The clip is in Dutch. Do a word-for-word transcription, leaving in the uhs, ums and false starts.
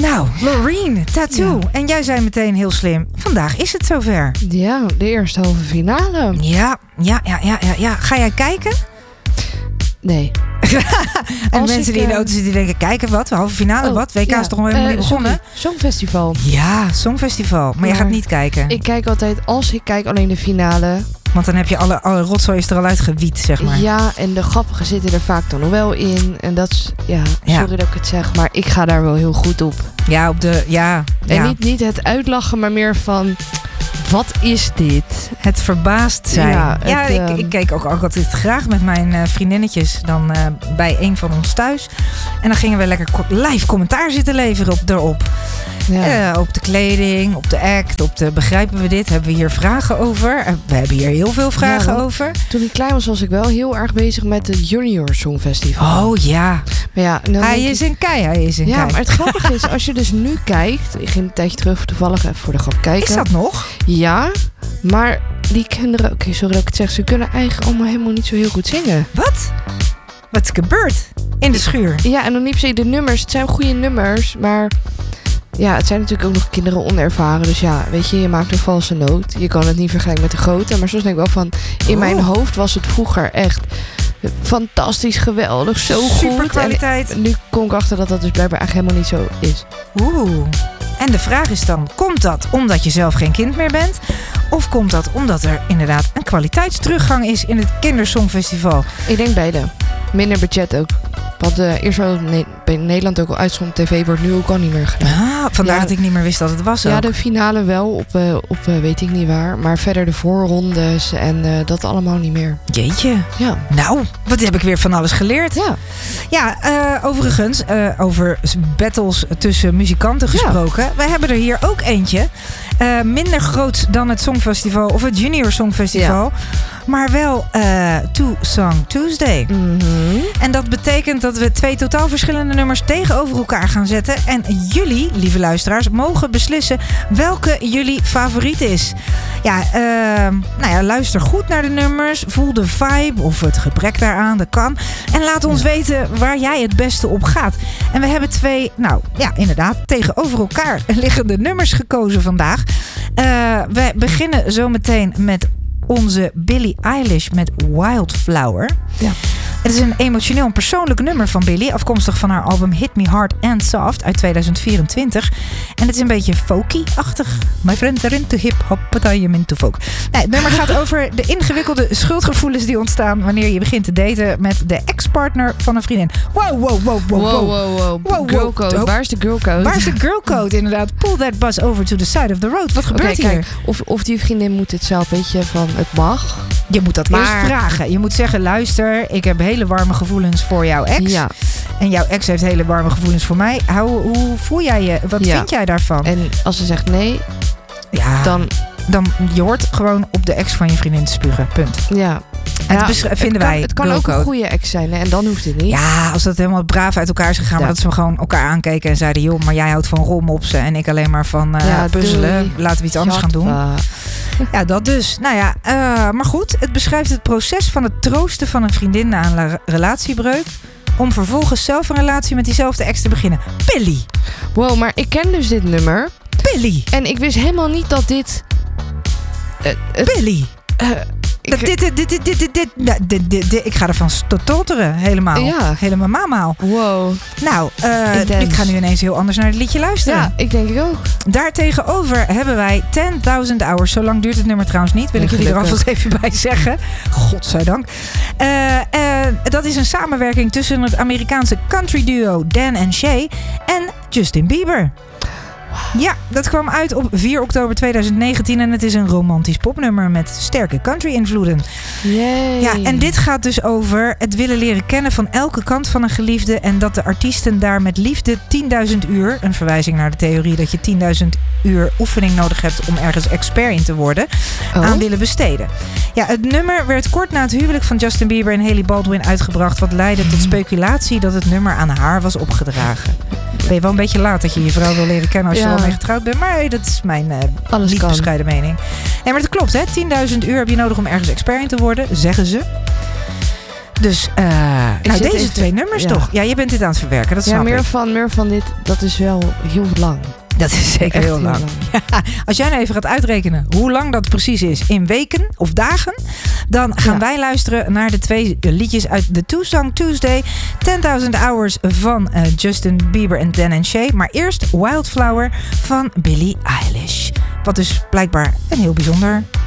Nou, Loreen, Tattoo. Ja. En jij zei meteen heel slim, vandaag is het zover. Ja, de eerste halve finale. Ja, ja, ja, ja, ja. ja. Ga jij kijken? Nee. en Als mensen ik, die in de uh... auto zitten denken, kijken wat, halve finale, oh, wat? W K ja. is toch nog helemaal uh, niet begonnen? Songfestival. Ja, Songfestival. Maar, maar je gaat niet kijken. Ik kijk altijd, als ik kijk, alleen de finale. Want dan heb je alle, alle rotzooi is er al uitgewiet, zeg maar. Ja, en de grappige zitten er vaak dan nog wel in. En dat is, ja, ja. sorry dat ik het zeg, maar ik ga daar wel heel goed op. Ja, op de, ja. En ja. niet, niet het uitlachen, maar meer van, wat is dit? Het verbaasd zijn. Ja, het, ja ik, uh... ik ik keek ook altijd graag met mijn uh, vriendinnetjes dan uh, bij een van ons thuis. En dan gingen we lekker live commentaar zitten leveren op, erop. Ja. Uh, op de kleding, op de act, op de begrijpen we dit? Hebben we hier vragen over? Uh, we hebben hier heel veel vragen ja, over. Toen ik klein was, was ik wel heel erg bezig met het Junior Songfestival. Oh ja. Maar ja hij is een kei, hij is een ja, kei. maar het grappige is, als je dus nu kijkt... Ik ging een tijdje terug toevallig even voor de grap kijken. Is dat nog? Ja, maar die kinderen... Oké, okay, sorry dat ik het zeg. Ze kunnen eigenlijk allemaal helemaal niet zo heel goed zingen. Wat? Wat is gebeurd? In de schuur? Ja, en dan niet per se de nummers. Het zijn goede nummers, maar... Ja, het zijn natuurlijk ook nog kinderen onervaren. Dus ja, weet je, je maakt een valse noot. Je kan het niet vergelijken met de grote. Maar soms denk ik wel van... In oh. mijn hoofd was het vroeger echt... fantastisch, geweldig, zo goed. Super kwaliteit. En nu kom ik achter dat dat dus blijkbaar eigenlijk helemaal niet zo is. Oeh. En de vraag is dan, komt dat omdat je zelf geen kind meer bent? Of komt dat omdat er inderdaad een kwaliteitsteruggang is in het Kindersongfestival? Ik denk beide. Minder budget ook. Wat uh, eerst wel in Nederland ook al uitstond op tv, wordt nu ook al niet meer gedaan. Ah, vandaar ja, dat ik niet meer wist dat het was ook. Ja, de finale wel, op, uh, op uh, weet ik niet waar. Maar verder de voorrondes en uh, dat allemaal niet meer. Jeetje. Ja. Nou, wat heb ik weer van alles geleerd. Ja. Ja, uh, overigens, uh, over battles tussen muzikanten gesproken. Ja. Wij hebben er hier ook eentje. Uh, minder groot dan het Songfestival of het Junior Songfestival. Ja. Maar wel uh, Two Song Tuesday. Mm-hmm. En dat betekent dat we twee totaal verschillende nummers tegenover elkaar gaan zetten. En jullie, lieve luisteraars, mogen beslissen welke jullie favoriet is. Ja, uh, nou ja, luister goed naar de nummers. Voel de vibe of het gebrek daaraan, dat kan. En laat ons weten waar jij het beste op gaat. En we hebben twee, nou ja, inderdaad, tegenover elkaar liggende nummers gekozen vandaag. Uh, we beginnen zo meteen met onze Billie Eilish met Wildflower. Ja. Het is een emotioneel en persoonlijk nummer van Billie, afkomstig van haar album Hit Me Hard and Soft uit tweeduizend vierentwintig. En het is een beetje folky-achtig. My friends are into hip-hop, but I am into folk. Nee, het nummer gaat over de ingewikkelde schuldgevoelens die ontstaan wanneer je begint te daten met de ex-partner van een vriendin. Wow, wow, wow, wow, wow. Wow, wow, wow. wow girlcode. Wow. Waar is de girlcode? Waar is de girlcode, inderdaad? Pull that bus over to the side of the road. Wat gebeurt okay, hier? Kijk, of, of die vriendin moet het zelf, weet je, van het mag. Je moet dat maar... eerst vragen. Je moet zeggen, luister, ik heb hele warme gevoelens voor jouw ex. Ja. En jouw ex heeft hele warme gevoelens voor mij. Hoe, hoe voel jij je? Wat ja. vind jij daarvan? En als ze zegt nee, ja, dan... dan je hoort gewoon op de ex van je vriendin te spugen. Punt. Ja. En ja, besch- vinden het wij. Kan, het kan ook een goede ex zijn, hè? En dan hoeft het niet. Ja, als dat helemaal braaf uit elkaar is gegaan. Ja. Maar dat ze gewoon elkaar aankeken en zeiden, joh, maar jij houdt van rommopsen en ik alleen maar van uh, ja, puzzelen. Doei. Laten we iets anders Jat, gaan doen. Uh. Ja, dat dus. Nou ja, uh, maar goed. Het beschrijft het proces van het troosten van een vriendin na een la- relatiebreuk. Om vervolgens zelf een relatie met diezelfde ex te beginnen. Billie. Wow, maar ik ken dus dit nummer. Billie. En ik wist helemaal niet dat dit... Uh, uh, Billie. Uh, Ik, dit, dit, dit, dit, dit, dit, dit, dit, dit, dit, ik ga ervan stotteren. Helemaal. Ja. Helemaal mamaal. Wow. Nou, uh, ik ga nu ineens heel anders naar het liedje luisteren. Ja, ik denk ik ook. Daartegenover hebben wij ten duizend Hours. Zo lang duurt het nummer trouwens niet. Wil ik jullie er alvast even bij zeggen. Godzijdank. Uh, uh, dat is een samenwerking tussen het Amerikaanse country duo Dan en Shay en Justin Bieber. Ja, dat kwam uit op vier oktober tweeduizend negentien en het is een romantisch popnummer met sterke country-invloeden. Yay. Ja, en dit gaat dus over het willen leren kennen van elke kant van een geliefde en dat de artiesten daar met liefde tienduizend uur, een verwijzing naar de theorie dat je tienduizend uur oefening nodig hebt om ergens expert in te worden, oh. aan willen besteden. Ja, het nummer werd kort na het huwelijk van Justin Bieber en Hailey Baldwin uitgebracht, wat leidde tot speculatie dat het nummer aan haar was opgedragen. Ben je wel een beetje laat dat je je vrouw wil leren kennen als je ja. er al mee getrouwd bent. Maar hey, dat is mijn uh, niet kan. bescheiden mening. Nee, maar dat klopt, hè. tienduizend uur heb je nodig om ergens expert in te worden, zeggen ze. Dus uh, nou, deze even, twee nummers ja. toch? Ja, je bent dit aan het verwerken, dat ja, snap meer ik. van, meer van dit, dat is wel heel lang. Dat is zeker Echt heel lang. lang. Ja, als jij nou even gaat uitrekenen hoe lang dat precies is in weken of dagen, dan gaan Ja. wij luisteren naar de twee liedjes uit de Two Song Tuesday. ten thousand Hours van uh, Justin Bieber en Dan and Shay. Maar eerst Wildflower van Billie Eilish. Wat dus blijkbaar een heel bijzonder